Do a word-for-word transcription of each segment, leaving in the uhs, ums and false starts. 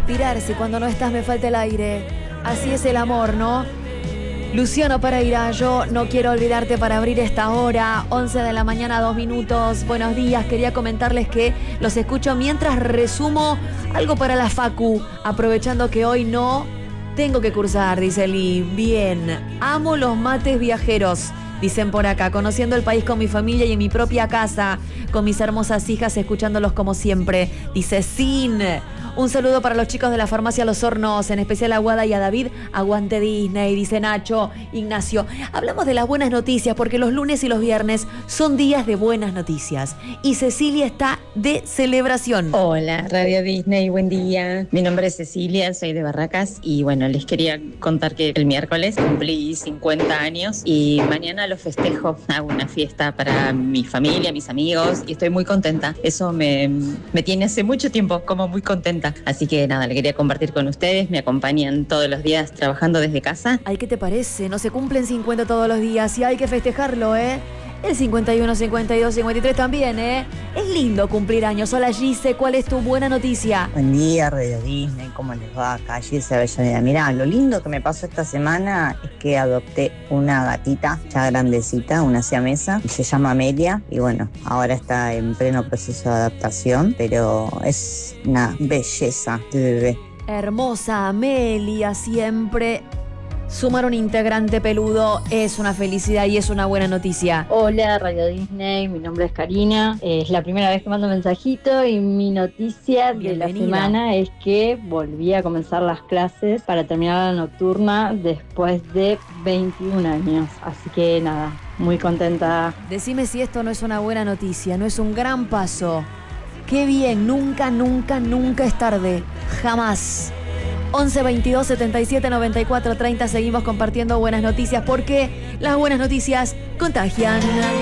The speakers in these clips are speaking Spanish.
respirar si cuando no estás me falta el aire. Así es el amor, ¿no? Luciano Pereira, yo no quiero olvidarte para abrir esta hora, once de la mañana, dos minutos. Buenos días, quería comentarles que los escucho mientras resumo algo para la Facu, aprovechando que hoy no tengo que cursar, dice Lee. Bien, amo los mates viajeros, dicen por acá, conociendo el país con mi familia y en mi propia casa, con mis hermosas hijas, escuchándolos como siempre, dice Sin. Un saludo para los chicos de la farmacia Los Hornos, en especial a Guada y a David. Aguante Disney, dice Nacho. Ignacio, hablamos de las buenas noticias porque los lunes y los viernes son días de buenas noticias. Y Cecilia está de celebración. Hola, Radio Disney, buen día. Mi nombre es Cecilia, soy de Barracas y bueno, les quería contar que el miércoles cumplí cincuenta años y mañana lo festejo. Hago una fiesta para mi familia, mis amigos y estoy muy contenta. Eso me, me tiene hace mucho tiempo como muy contenta. Así que nada, le quería compartir con ustedes, me acompañan todos los días trabajando desde casa. Ay, ¿qué te parece? No se cumplen cincuenta todos los días y hay que festejarlo, ¿eh? El cincuenta y uno, cincuenta y dos, cincuenta y tres también, ¿eh? Es lindo cumplir años. Hola Gise, ¿cuál es tu buena noticia? Buen día, Radio Disney, ¿cómo les va? Acá Gise Avellaneda. Mirá, lo lindo que me pasó esta semana es que adopté una gatita ya grandecita, una siamesa, y se llama Amelia, y bueno, ahora está en pleno proceso de adaptación, pero es una belleza de bebé. Hermosa Amelia, siempre. Sumar un integrante peludo es una felicidad y es una buena noticia. Hola Radio Disney, mi nombre es Karina, es la primera vez que mando un mensajito y mi noticia Bienvenida. de la semana es que volví a comenzar las clases para terminar la nocturna después de veintiún años, así que nada, muy contenta. Decime si esto no es una buena noticia, no es un gran paso. Qué bien, nunca, nunca, nunca es tarde, jamás. once, veintidós, setenta y siete, noventa y cuatro, treinta. Seguimos compartiendo buenas noticias porque las buenas noticias contagian.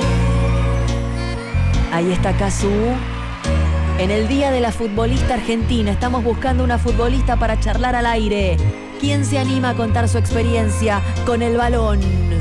Ahí está Cazú. En el día de la futbolista argentina estamos buscando una futbolista para charlar al aire. ¿Quién se anima a contar su experiencia con el balón?